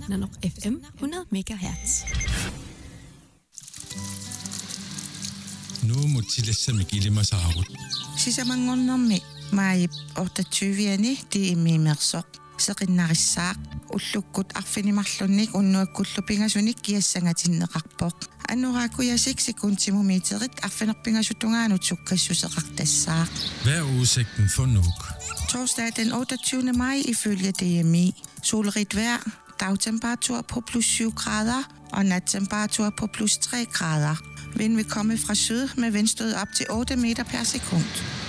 Nanook FM 100 MHz. Nu mutilassa kilimasaarut. Sisamangornermi maayip 28-ani tiimimersoq seqinnarissaaq ullukkut arfinimarlunnik unnuakkullupingasunik kiassangatinneqarpoq anuraakuyasik sekuntimumiiterit arfinerpingasuttungaanut sukkassuseqartassaaq. Hvad er udsigten for Nuuk? Torsdag den 28. maj ifølge DMI. Solrigt vejr, dagtemperatur på plus 7 grader og nattemperatur på plus 3 grader. Vind vil komme fra syd med vindstød op til 8 meter per sekund.